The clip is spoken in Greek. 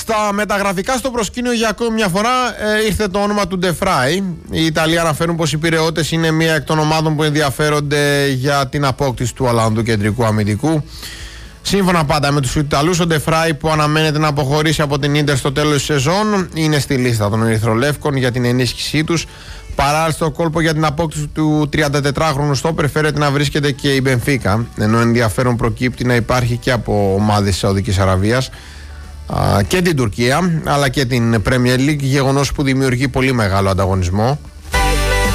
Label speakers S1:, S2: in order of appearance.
S1: Στα μεταγραφικά στο προσκήνιο για ακόμη μια φορά ήρθε το όνομα του Ντεφράι. Οι Ιταλοί αναφέρουν πως οι Πειραιώτες είναι μία εκ των ομάδων που ενδιαφέρονται για την απόκτηση του Ολλανδού κεντρικού αμυντικού. Σύμφωνα πάντα με τους Ιταλούς, ο Ντεφράι, που αναμένεται να αποχωρήσει από την Ίντερ στο τέλος της σεζόν, είναι στη λίστα των Ερυθρολεύκων για την ενίσχυσή τους. Παράλληλα, στο κόλπο για την απόκτηση του 34χρονου στόπερ φέρεται να βρίσκεται και η Μπενφίκα, ενώ ενδιαφέρον προκύπτει να υπάρχει και από ομάδες της Σαουδικής Αραβίας και την Τουρκία, αλλά και την Premier League, γεγονός που δημιουργεί πολύ μεγάλο ανταγωνισμό.